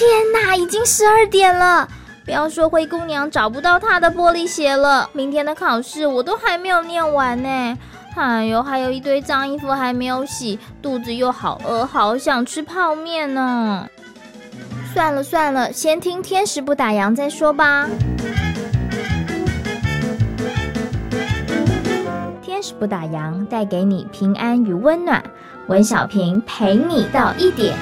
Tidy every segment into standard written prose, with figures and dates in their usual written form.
天哪，已经12点了！不要说灰姑娘找不到她的玻璃鞋了，明天的考试我都还没有念完呢。哎呦，还有一堆脏衣服还没有洗，肚子又好饿，好想吃泡面呢。算了算了，先听天使不打烊再说吧。天使不打烊，带给你平安与温暖。温小平陪你到1点。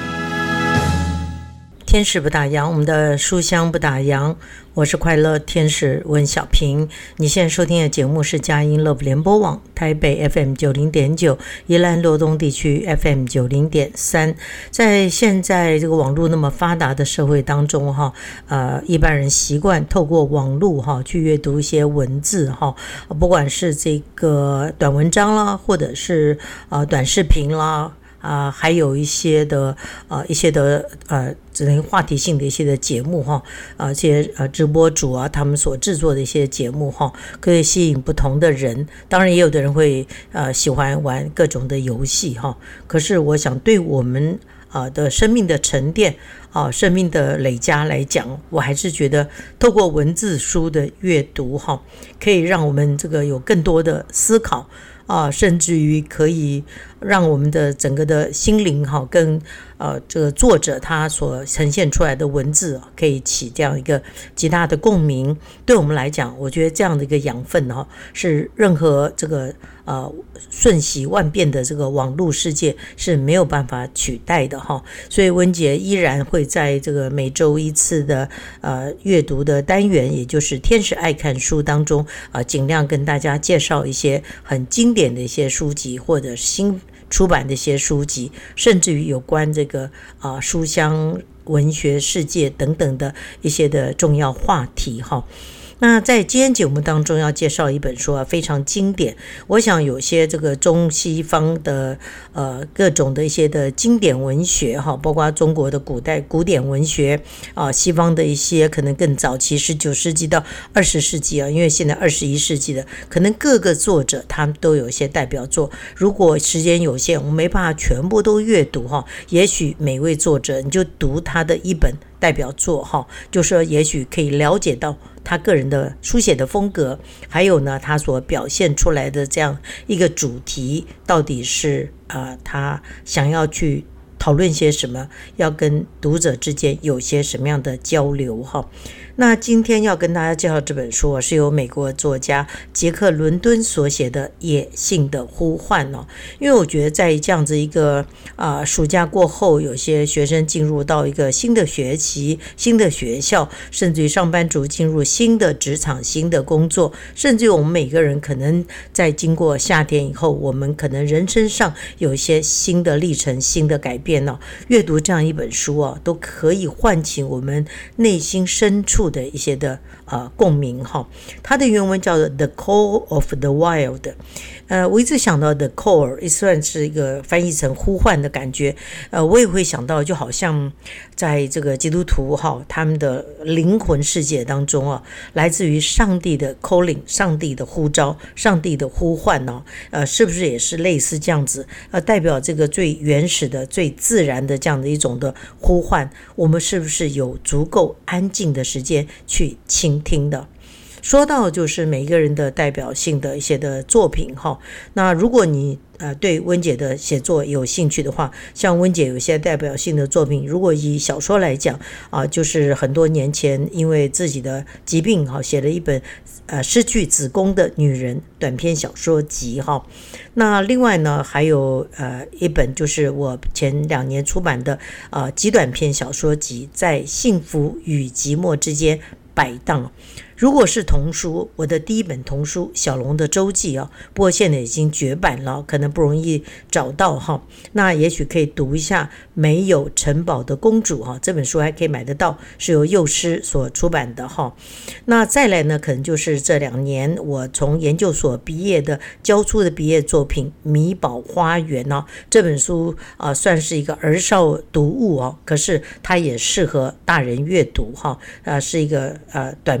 天使不打烊，我们的书香不打烊。我是快乐天使温小平。你现在收听的节目是佳音 Love 联播网台北 FM 90.9，宜兰罗东地区 FM 90.3。在现在这个网络那么发达的社会当中一般人习惯透过网络去阅读一些文字不管是这个短文章啦，或者是短视频啦。还有一些的只能话题性的一些的节目这些直播主他们所制作的一些节目可以吸引不同的人。当然也有的人会喜欢玩各种的游戏可是我想对我们的生命的沉淀生命的累加来讲，我还是觉得透过文字书的阅读可以让我们这个有更多的思考甚至于可以让我们的整个的心灵跟这个作者他所呈现出来的文字可以起这样一个极大的共鸣。对我们来讲，我觉得这样的一个养分是任何这个瞬息万变的这个网络世界是没有办法取代的所以温姐依然会在这个每周一次的阅读的单元，也就是天使爱看书当中尽量跟大家介绍一些很经典的一些书籍，或者新出版的一些书籍，甚至于有关这个书香文学世界等等的一些的重要话题那在今天节目当中要介绍一本书非常经典。我想有些这个中西方的各种的一些的经典文学包括中国的古典文学西方的一些可能更早期19世纪到20世纪因为现在21世纪的可能各个作者他们都有一些代表作。如果时间有限，我们没办法全部都阅读也许每位作者你就读他的一本代表作就是说也许可以了解到他个人的书写的风格，还有呢他所表现出来的这样一个主题到底是他想要去讨论些什么，要跟读者之间有些什么样的交流那今天要跟大家介绍这本书是由美国作家杰克·伦敦所写的《野性的呼唤》因为我觉得在这样子一个暑假过后，有些学生进入到一个新的学期、新的学校，甚至于上班族进入新的职场、新的工作，甚至于我们每个人可能在经过夏天以后，我们可能人生上有一些新的历程、新的改变阅读这样一本书都可以唤起我们内心深处的一些的共鸣它的原文叫做 The Call of the Wild。我一直想到 The Call 也算是一个翻译成呼唤的感觉。我也会想到就好像在这个基督徒他们的灵魂世界当中来自于上帝的 calling， 上帝的呼召，上帝的呼唤是不是也是类似这样子代表这个最原始的最自然的这样的一种的呼唤，我们是不是有足够安静的时间去倾听的？说到就是每一个人的代表性的一些的作品那如果你对温姐的写作有兴趣的话，像温姐有些代表性的作品，如果以小说来讲就是很多年前因为自己的疾病写了一本失去子宫的女人短篇小说集那另外呢还有一本就是我前2年出版的极短篇小说集，在幸福与寂寞之间摆荡。如果是童书，我的第一本童书《小龙的周记》不过现在已经绝版了，可能不容易找到那也许可以读一下《没有城堡的公主》这本书还可以买得到，是由幼师所出版的那再来呢，可能就是这2年我从研究所毕业的交出的毕业作品《米宝花园》这本书算是一个儿少读物可是它也适合大人阅读是一个短篇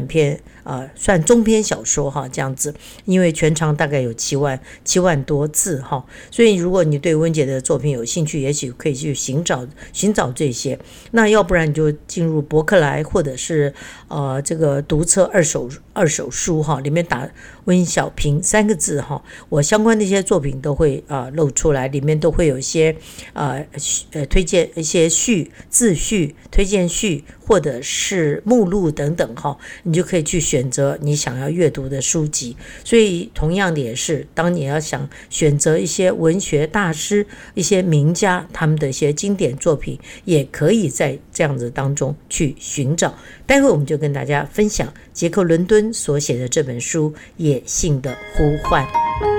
算中篇小说哈，这样子，因为全长大概有7万多字哈，所以如果你对温姐的作品有兴趣，也许可以去寻找这些。那要不然你就进入博客来或者是这个读册二手书哈，里面打温小平3个字哈，我相关的一些作品都会露出来，里面都会有一些推荐一些自序、推荐序或者是目录等等哈，你就可以去选择你想要阅读的书籍。所以同样的也是，当你要想选择一些文学大师、一些名家他们的一些经典作品，也可以在这样子当中去寻找。待会我们就跟大家分享杰克伦敦所写的这本书《野性的呼唤》。